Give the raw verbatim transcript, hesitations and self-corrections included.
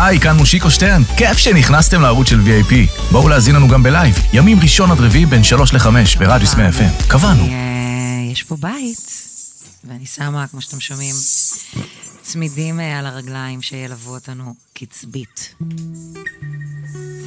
היי, כאן מושיקו שטרן. כיף שנכנסתם לערוץ של וי איי פי. בואו להזין לנו גם בלייב. ימים ראשון עד רביעי בין שלוש לחמש ברדיוס מאה אף אם. קבענו. יש פה בית, ואני שמה, כמו שאתם שומעים, צמידים על הרגליים שילוו אותנו קצבית.